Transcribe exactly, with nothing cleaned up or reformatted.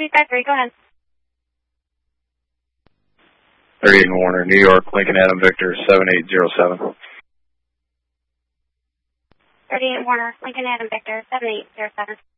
three five three, go ahead. thirty-eight Warner, New York, Lincoln Adam Victor, seven eight zero seven. thirty-eight Warner, Lincoln Adam Victor, seven eight zero seven.